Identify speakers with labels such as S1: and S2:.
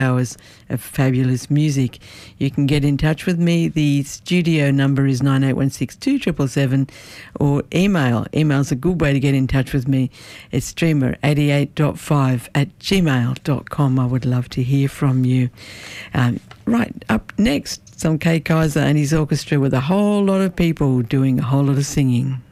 S1: hours of fabulous music. You can get in touch with me. The studio number is 98162777 or email. Email's a good way to get in touch with me. It's streamer88.5@gmail.com. I would love to hear from you. Right, up next, some Kay Kaiser and his orchestra with a whole lot of people doing a whole lot of singing.